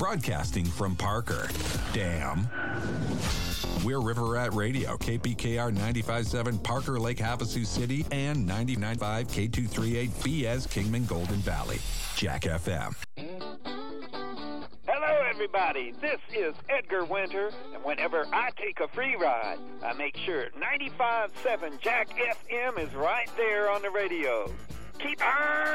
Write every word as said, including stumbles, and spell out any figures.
broadcasting from Parker. Damn. We're River Rat Radio, K P K R ninety-five point seven Parker Lake Havasu City and ninety-nine point five K two thirty-eight B S Kingman Golden Valley. Jack F M. Hello, everybody. This is Edgar Winter, and whenever I take a free ride, I make sure ninety-five point seven Jack F M is right there on the radio. Keep on